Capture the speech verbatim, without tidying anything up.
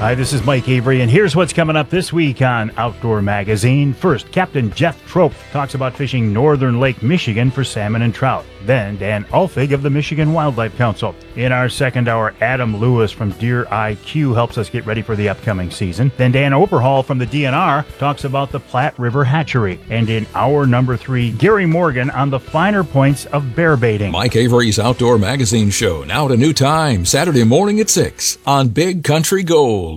Hi, this is Mike Avery, and here's what's coming up this week on Outdoor Magazine. First, Captain Jeff Trope talks about fishing northern Lake Michigan for salmon and trout. Then, Dan Alfig of the Michigan Wildlife Council. In our second hour, Adam Lewis from Deer I Q helps us get ready for the upcoming season. Then Dan Oberhall from the D N R talks about the Platte River Hatchery. And in hour number three, Gary Morgan on the finer points of bear baiting. Mike Avery's Outdoor Magazine Show, now at a new time, Saturday morning at six on Big Country Gold.